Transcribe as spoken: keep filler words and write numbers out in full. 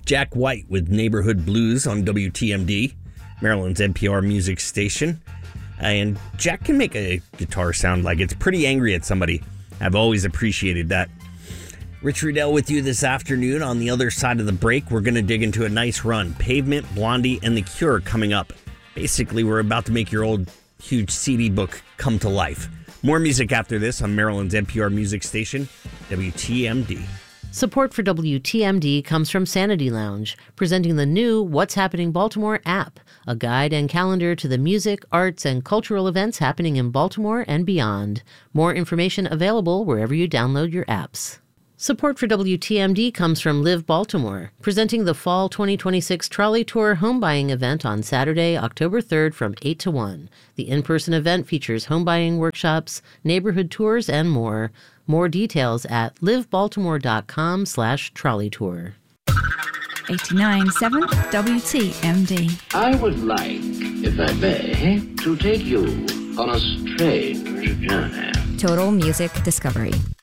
Jack White with Neighborhood Blues on W T M D, Maryland's N P R music station. And Jack can make a guitar sound like it's pretty angry at somebody. I've always appreciated that. Rich Riddell with you this afternoon. On the other side of the break, we're going to dig into a nice run. Pavement, Blondie, and The Cure coming up. Basically, we're about to make your old huge C D book come to life. More music after this on Maryland's N P R music station, W T M D. Support for W T M D comes from Sanity Lounge, presenting the new What's Happening Baltimore app, a guide and calendar to the music, arts, and cultural events happening in Baltimore and beyond. More information available wherever you download your apps. Support for W T M D comes from Live Baltimore, presenting the Fall twenty twenty-six Trolley Tour home buying event on Saturday, October third from eight to one. The in-person event features home buying workshops, neighborhood tours, and more. More details at livebaltimore.com slash trolley tour. eighty-nine point seven W T M D. I would like, if I may, to take you on a strange journey. Total Music Discovery.